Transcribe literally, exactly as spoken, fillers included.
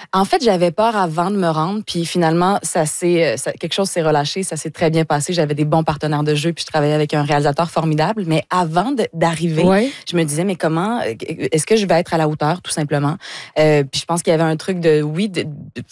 En fait, j'avais peur avant de me rendre, puis finalement, ça s'est, ça, quelque chose s'est relâché, ça s'est très bien passé. J'avais des bons partenaires de jeu, puis je travaillais avec un réalisateur formidable. Mais avant de, d'arriver, Ouais. je me disais, mais comment, est-ce que je vais être à la hauteur, tout simplement? Euh, puis je pense qu'il y avait un truc de, oui, de, de